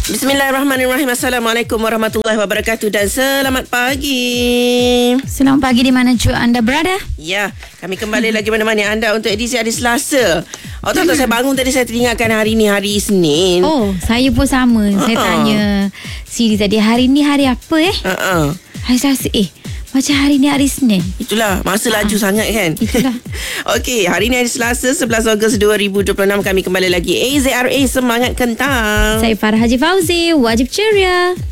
Bismillahirrahmanirrahim. Assalamualaikum warahmatullahi wabarakatuh dan selamat pagi. Selamat pagi di mana juga anda berada. Ya, kami kembali lagi menemani anda untuk edisi hari Selasa. Tahu saya bangun tadi saya teringatkan hari ni hari Isnin. Oh, saya pun sama. Saya tanya Siri tadi, hari ni hari apa Hari Selasa. Macam hari ni hari Senin. Itulah, masa laju sangat kan. Itulah. Okey, hari ni hari Selasa 11 Ogos 2026. Kami kembali lagi AZRA Semangat Kentang. Saya Farah Haji Fauzi, wajib ceria.